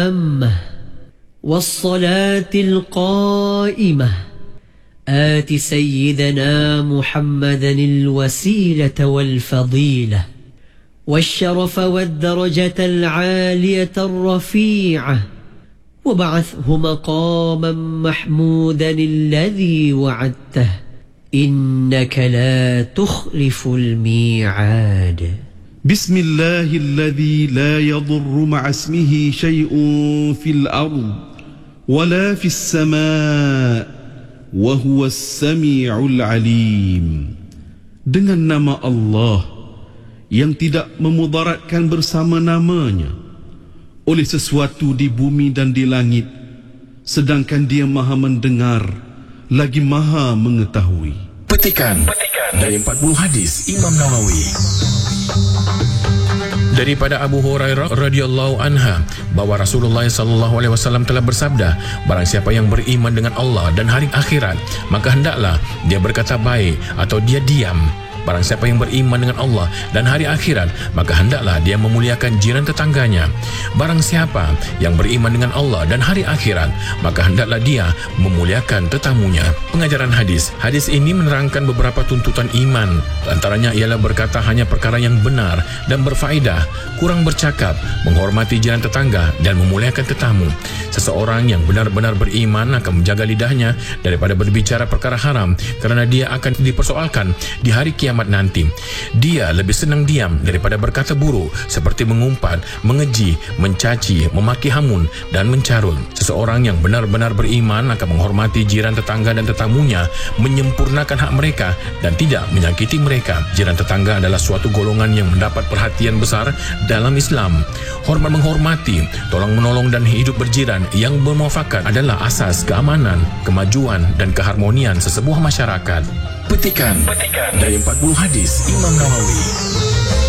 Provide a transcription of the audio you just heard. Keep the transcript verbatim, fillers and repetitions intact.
التامة والصلاة القائمة آت سيدنا محمدا الوسيلة والفضيلة والشرف والدرجة العالية الرفيعة وابعثه مقاما محمودا الذي وعدته إنك لا تخلف الميعاد. بسم الله الذي لا يضر مع اسمه شيء في الأرض ولا في السماء وهو السميع العليم. Dengan nama Allah yang tidak memudaratkan bersama namanya oleh sesuatu di bumi dan di langit, sedangkan Dia Maha mendengar lagi Maha mengetahui. Petikan, Petikan dari empat puluh hadis Imam Nawawi. Daripada Abu Hurairah radhiyallahu anha bahwa Rasulullah sallallahu alaihi wasallam telah bersabda, barang siapa yang beriman dengan Allah dan hari akhirat, maka hendaklah dia berkata baik atau dia diam. Barang siapa yang beriman dengan Allah dan hari akhirat, maka hendaklah dia memuliakan jiran tetangganya. Barang siapa yang beriman dengan Allah dan hari akhirat, maka hendaklah dia memuliakan tetamunya. Pengajaran hadis. Hadis ini menerangkan beberapa tuntutan iman. Antaranya ialah berkata hanya perkara yang benar dan berfaedah, kurang bercakap, menghormati jiran tetangga dan memuliakan tetamu. Seseorang yang benar-benar beriman akan menjaga lidahnya daripada berbicara perkara haram, kerana dia akan dipersoalkan di hari kiamat nanti. Dia lebih senang diam daripada berkata buruk, seperti mengumpat, mengeji, mencaci, memaki hamun dan mencarut. Seseorang yang benar-benar beriman akan menghormati jiran tetangga dan tetamunya, menyempurnakan hak mereka dan tidak menyakiti mereka. Jiran tetangga adalah suatu golongan yang mendapat perhatian besar dalam Islam. Hormat menghormati, tolong menolong dan hidup berjiran yang bermuafakat adalah asas keamanan, kemajuan dan keharmonian sesebuah masyarakat. Petikan, Petikan dari empat puluh hadis Imam Nawawi.